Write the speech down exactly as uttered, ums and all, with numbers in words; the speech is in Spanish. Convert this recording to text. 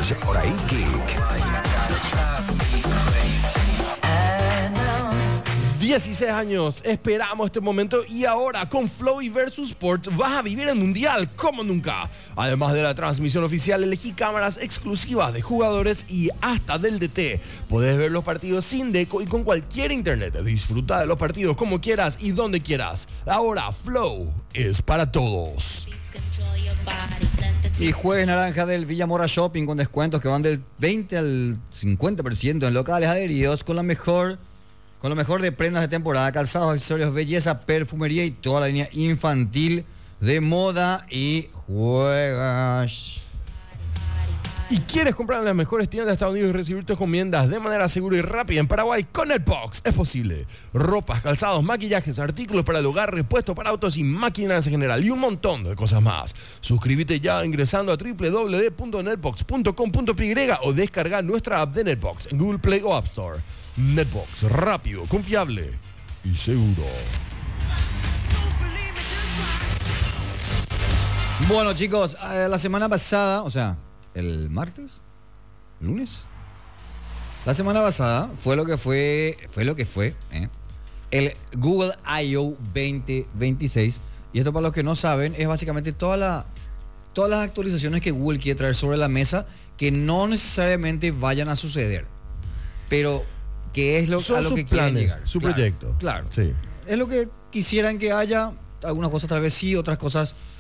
Por ahí Geek. dieciséis años, esperamos este momento y ahora con Flow y Versus Sport vas a vivir el Mundial como nunca. Además de la transmisión oficial, elegí cámaras exclusivas de jugadores y hasta del D T. Podés ver los partidos sin deco y con cualquier internet. Disfruta de los partidos como quieras y donde quieras. Ahora Flow es para todos. Y jueves naranja del Villamora Shopping con descuentos que van del veinte al cincuenta por ciento en locales adheridos con la mejor... Con lo mejor de prendas de temporada, calzados, accesorios, belleza, perfumería y toda la línea infantil de moda y juegas. ¿Y quieres comprar en las mejores tiendas de Estados Unidos y recibir tus encomiendas de manera segura y rápida en Paraguay? Con Netbox es posible. Ropas, calzados, maquillajes, artículos para el hogar, repuestos para autos y máquinas en general y un montón de cosas más. Suscríbete ya ingresando a doble u doble u doble u punto netbox punto com punto p y o descarga nuestra app de Netbox en Google Play o App Store. Netbox, rápido, confiable y seguro. Bueno, chicos, eh, la semana pasada, o sea, el martes, lunes, la semana pasada fue lo que fue, fue lo que fue, ¿eh? el Google I O veinte veintiséis. Y esto, para los que no saben, es básicamente toda la, todas las actualizaciones que Google quiere traer sobre la mesa que no necesariamente vayan a suceder, pero que es lo, a lo que quieren llegar. Su claro, proyecto. Claro. Sí. Es lo que quisieran que haya. Algunas cosas tal vez sí, otras cosas